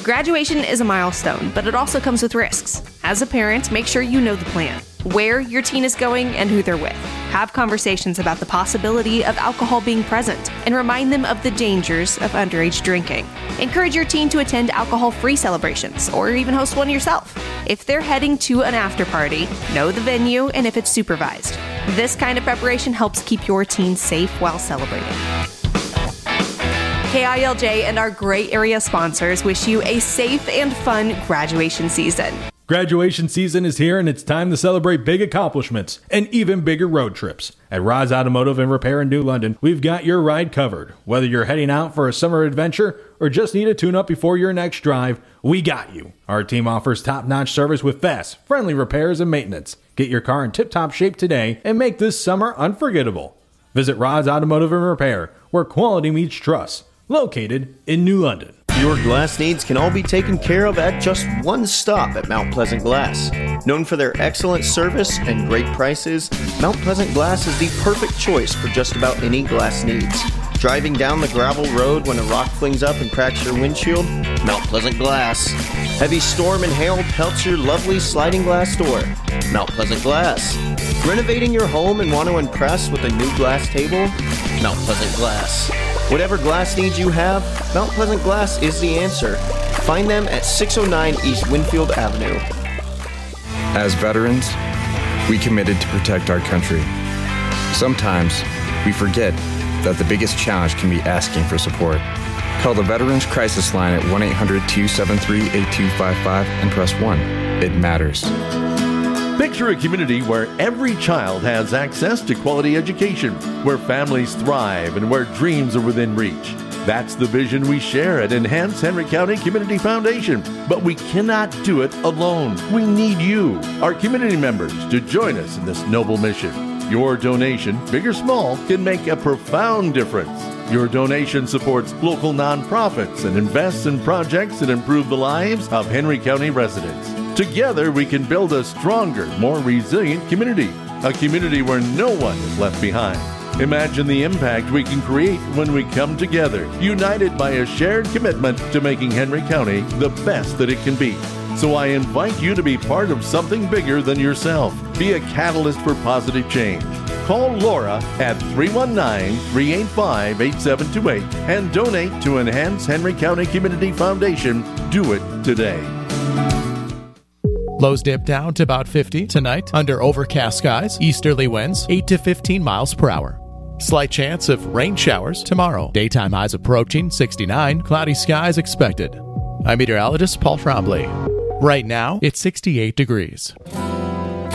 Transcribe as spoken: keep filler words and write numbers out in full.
Graduation is a milestone, but it also comes with risks. As a parent, make sure you know the plan, where your teen is going, and who they're with. Have conversations about the possibility of alcohol being present, and remind them of the dangers of underage drinking. Encourage your teen to attend alcohol-free celebrations, or even host one yourself. If they're heading to an after-party, know the venue and if it's supervised. This kind of preparation helps keep your teen safe while celebrating. K I L J and our Gray Area sponsors wish you a safe and fun graduation season. Graduation season is here, and it's time to celebrate big accomplishments and even bigger road trips. At Rod's Automotive and Repair in New London, we've got your ride covered. Whether you're heading out for a summer adventure or just need a tune-up before your next drive, we got you. Our team offers top-notch service with fast, friendly repairs and maintenance. Get your car in tip-top shape today and make this summer unforgettable. Visit Rod's Automotive and Repair, where quality meets trust. Located in New London. Your glass needs can all be taken care of at just one stop at Mount Pleasant Glass. Known for their excellent service and great prices, Mount Pleasant Glass is the perfect choice for just about any glass needs. Driving down the gravel road when a rock flings up and cracks your windshield? Mount Pleasant Glass. Heavy storm and hail pelts your lovely sliding glass door? Mount Pleasant Glass. Renovating your home and want to impress with a new glass table? Mount Pleasant Glass. Whatever glass needs you have, Mount Pleasant Glass is the answer. Find them at six oh nine East Winfield Avenue. As veterans, we committed to protect our country. Sometimes we forget that the biggest challenge can be asking for support. Call the Veterans Crisis Line at one eight hundred two seven three eight two five five and press one. It matters. Picture a community where every child has access to quality education, where families thrive, and where dreams are within reach. That's the vision we share at Enhance Henry County Community Foundation. But we cannot do it alone. We need you, our community members, to join us in this noble mission. Your donation, big or small, can make a profound difference. Your donation supports local nonprofits and invests in projects that improve the lives of Henry County residents. Together, we can build a stronger, more resilient community, a community where no one is left behind. Imagine the impact we can create when we come together, united by a shared commitment to making Henry County the best that it can be. So I invite you to be part of something bigger than yourself. Be a catalyst for positive change. Call Laura at three one nine, three eight five, eight seven two eight and donate to Enhance Henry County Community Foundation. Do it today. Lows dip down to about fifty tonight under overcast skies, easterly winds eight to fifteen miles per hour. Slight chance of rain showers tomorrow. Daytime highs approaching sixty-nine, cloudy skies expected. I'm meteorologist Paul Trombley. Right now, it's sixty-eight degrees.